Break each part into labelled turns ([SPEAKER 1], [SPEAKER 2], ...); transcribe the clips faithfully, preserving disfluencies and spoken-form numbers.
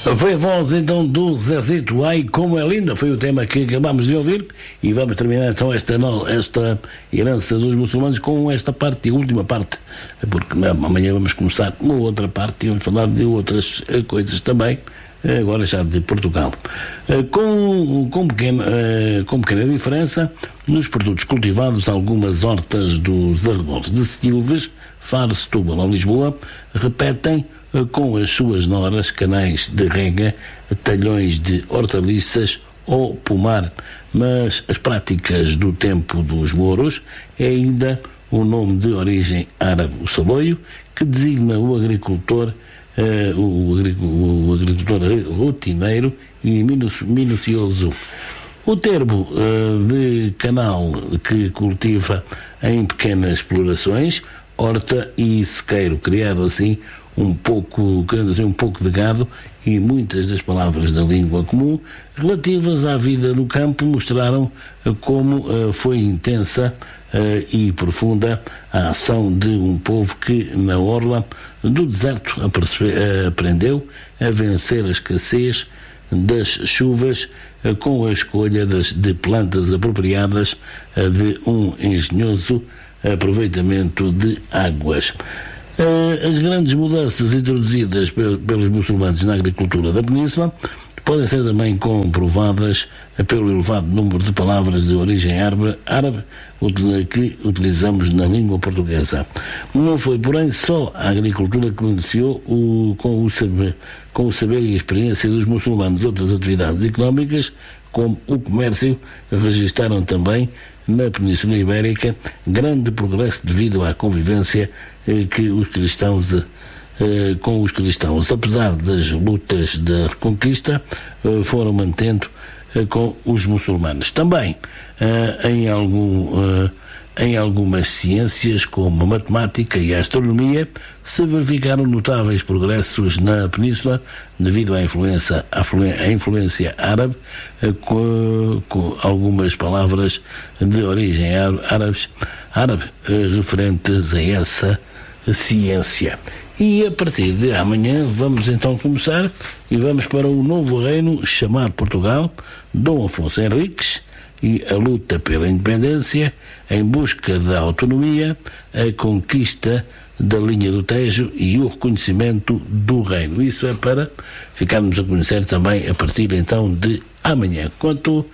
[SPEAKER 1] Foi a voz então do Zezito, ai como é linda, foi o tema que acabámos de ouvir, e vamos terminar então esta, esta herança dos muçulmanos com esta parte, a última parte, porque amanhã vamos começar uma outra parte e vamos falar de outras coisas também, agora já de Portugal, com, com, pequena, com pequena diferença nos produtos cultivados. Algumas hortas dos arredores de Silves, Faro, Setúbal ou Lisboa repetem com as suas noras canais de rega, talhões de hortaliças ou pomar, mas as práticas do tempo dos mouros é ainda o nome de origem árabe, o saloio, que designa o agricultor Uh, o, o agricultor rotineiro e minucioso. O termo uh, de canal que cultiva em pequenas explorações, horta e sequeiro, criado assim um pouco, criando assim um pouco de gado, e muitas das palavras da língua comum relativas à vida no campo mostraram uh, como uh, foi intensa Uh, e profunda a ação de um povo que, na orla do deserto, uh, aprendeu a vencer a escassez das chuvas uh, com a escolha das, de plantas apropriadas, uh, de um engenhoso aproveitamento de águas. Uh, as grandes mudanças introduzidas pe- pelos muçulmanos na agricultura da península podem ser também comprovadas pelo elevado número de palavras de origem árabe, árabe que utilizamos na língua portuguesa. Não foi, porém, só a agricultura que iniciou o, com, o saber, com o saber e a experiência dos muçulmanos. Outras atividades económicas, como o comércio, registaram também na Península Ibérica grande progresso devido à convivência eh, que os cristãos Uh, com os cristãos, apesar das lutas da reconquista, uh, foram mantendo uh, com os muçulmanos. Também uh, em, algum, uh, em algumas ciências, como a matemática e a astronomia, se verificaram notáveis progressos na península devido à influência, à, à influência árabe, uh, com, com algumas palavras de origem árabe, árabe uh, referentes a essa ciência. E a partir de amanhã vamos então começar e vamos para o novo reino chamado Portugal, Dom Afonso Henriques, e a luta pela independência em busca da autonomia, a conquista da linha do Tejo e o reconhecimento do reino. Isso é para ficarmos a conhecer também a partir então de amanhã. Quanto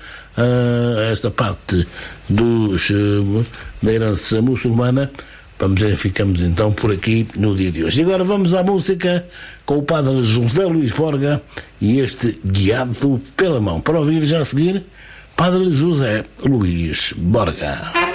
[SPEAKER 1] a esta parte dos, da herança muçulmana, vamos ver, ficamos então por aqui no dia de hoje. E agora vamos à música com o padre José Luís Borga e este Guiado pela Mão. Para ouvir já a seguir, Padre José Luís Borga.